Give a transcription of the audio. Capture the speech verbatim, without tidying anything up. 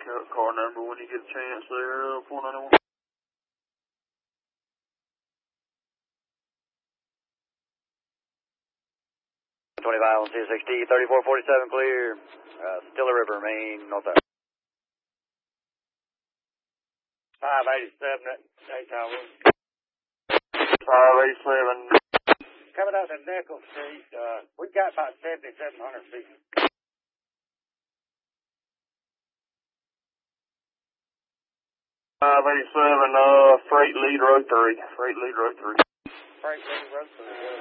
car, car number when you get a chance there, uh, four ninety-one. twenty-five on C S X T, thirty-four forty-seven clear, uh, Stiller River, Maine, north side. five eighty-seven at Daytona. five eighty-seven. Coming out to Nickel Street, uh, we got about seventy-seven hundred feet. five eighty-seven, uh, freight lead road three. Freight lead road three. Freight lead road three.